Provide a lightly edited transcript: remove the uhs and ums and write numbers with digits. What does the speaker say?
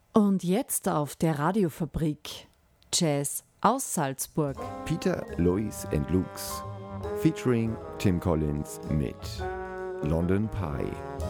Und jetzt auf der Radiofabrik Jazz aus Salzburg. Peter, Lois and Lux featuring Tim Collins mit London Pie.